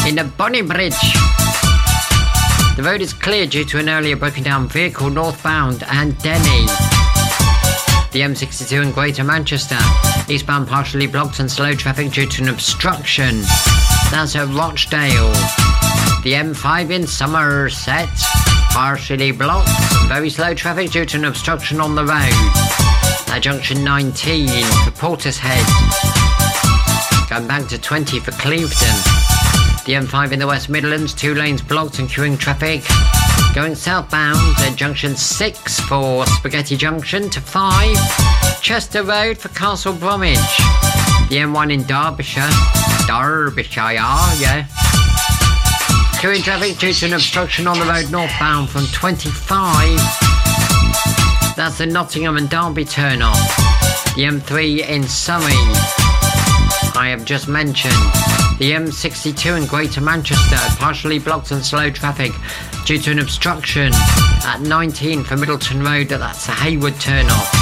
in the Bonnie Bridge. The road is clear due to an earlier broken down vehicle northbound and Denny. The M62 in Greater Manchester, eastbound partially blocked and slow traffic due to an obstruction. That's at Rochdale. The M5 in Somerset, partially blocked, very slow traffic due to an obstruction on the road. At junction 19 for Portishead. Going back to 20 for Clevedon. The M5 in the West Midlands, 2 lanes blocked and queuing traffic. Going southbound at junction 6 for Spaghetti Junction to 5. Chester Road for Castle Bromwich. The M1 in Derbyshire, yeah. Queuing traffic due to an obstruction on the road northbound from 25. That's the Nottingham and Derby turn-off. The M3 in Surrey, I have just mentioned. The M62 in Greater Manchester, partially blocked and slow traffic due to an obstruction at 19 for Middleton Road. That's the Hayward turn-off.